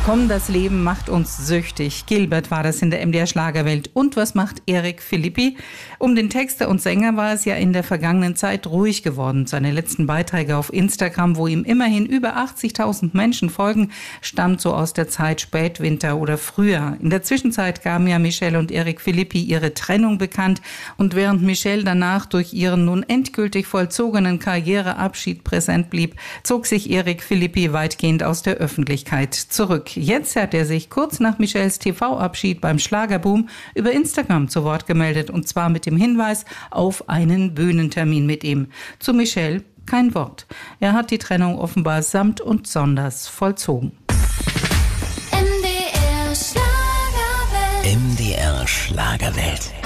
Komm, das Leben macht uns süchtig. Gilbert war das in der MDR Schlagerwelt. Und was macht Eric Philippi? Um den Texter und Sänger war es ja in der vergangenen Zeit ruhig geworden. Seine letzten Beiträge auf Instagram, wo ihm immerhin über 80.000 Menschen folgen, stammt so aus der Zeit Spätwinter oder Frühjahr. In der Zwischenzeit gaben ja Michelle und Eric Philippi ihre Trennung bekannt. Und während Michelle danach durch ihren nun endgültig vollzogenen Karriereabschied präsent blieb, zog sich Eric Philippi weitgehend aus der Öffentlichkeit zurück. Jetzt hat er sich kurz nach Michelles TV-Abschied beim Schlagerboom über Instagram zu Wort gemeldet, und zwar mit dem Hinweis auf einen Bühnentermin mit ihm. Zu Michelle kein Wort. Er hat die Trennung offenbar samt und sonders vollzogen. MDR Schlagerwelt. MDR Schlagerwelt.